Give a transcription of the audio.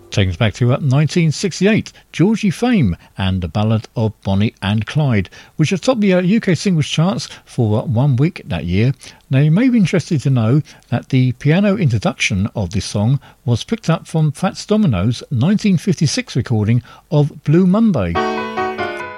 Taking us back to 1968, Georgie Fame and the Ballad of Bonnie and Clyde, which has topped the UK singles charts for 1 week that year. Now, you may be interested to know that the piano introduction of this song was picked up from Fats Domino's 1956 recording of Blue Monday.